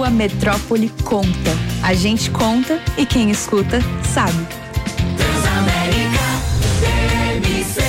A metrópole conta. A gente conta e quem escuta sabe. Transamérica TMC.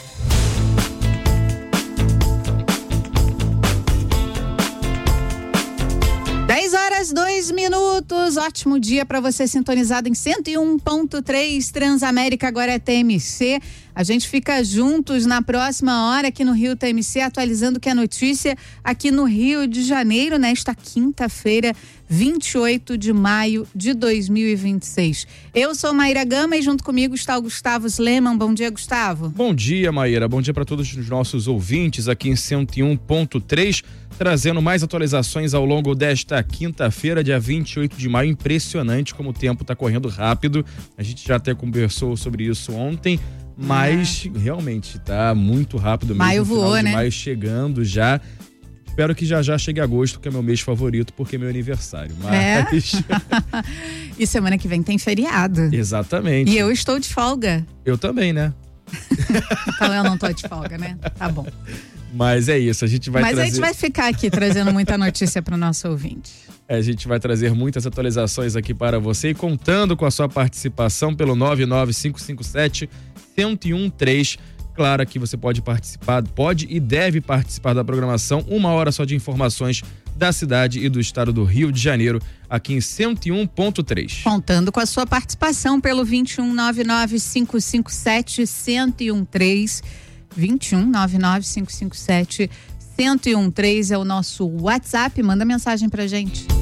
Horas 2 minutos, ótimo dia para você sintonizado em 101.3 Transamérica, agora é TMC. A gente fica juntos na próxima hora aqui no Rio TMC, atualizando que é notícia aqui no Rio de Janeiro, nesta quinta-feira, 28 de maio de 2026. Eu sou Maíra Gama e junto comigo está o Gustavo Sleman. Bom dia, Gustavo. Bom dia, Maíra. Bom dia para todos os nossos ouvintes aqui em 101.3, trazendo mais atualizações ao longo desta quinta-feira, dia 28 de maio. Impressionante como o tempo está correndo rápido. A gente já até conversou sobre isso ontem, mas realmente tá muito rápido mesmo. Maio voou, né? Maio chegando já. Espero que já chegue agosto, que é meu mês favorito, porque é meu aniversário. Mas... E semana que vem tem feriado. Exatamente. E eu estou de folga. Eu também, né? Então eu não tô de folga, né? Tá bom. Mas é isso, a gente vai a gente vai ficar aqui trazendo muita notícia para o nosso ouvinte. A gente vai trazer muitas atualizações aqui para você e contando com a sua participação pelo 99557-1013. Claro que você pode participar, pode e deve participar da programação. 1 hora só de informações da cidade e do estado do Rio de Janeiro, aqui em 101.3. Contando com a sua participação pelo 2199-557-1013. 2199-557-1013 é o nosso WhatsApp. Manda mensagem pra gente.